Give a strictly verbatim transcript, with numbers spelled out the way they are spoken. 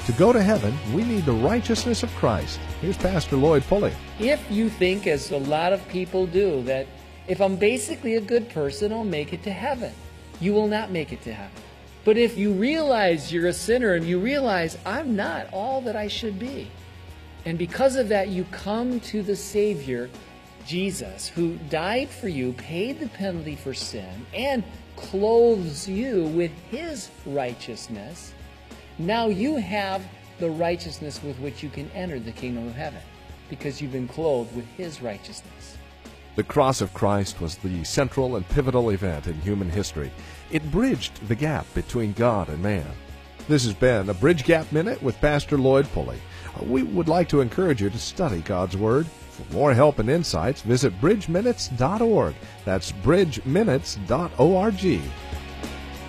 To go to heaven, we need the righteousness of Christ. Here's Pastor Lloyd Pulley. If you think, as a lot of people do, that if I'm basically a good person, I'll make it to heaven, you will not make it to heaven. But if you realize you're a sinner and you realize I'm not all that I should be, and because of that you come to the Savior, Jesus, who died for you, paid the penalty for sin, and clothes you with His righteousness, now you have the righteousness with which you can enter the kingdom of heaven, because you've been clothed with His righteousness. The cross of Christ was the central and pivotal event in human history. It bridged the gap between God and man. This has been a Bridge Gap Minute with Pastor Lloyd Pulley. We would like to encourage you to study God's Word. For more help and insights, visit bridge minutes dot org. That's bridge minutes dot org.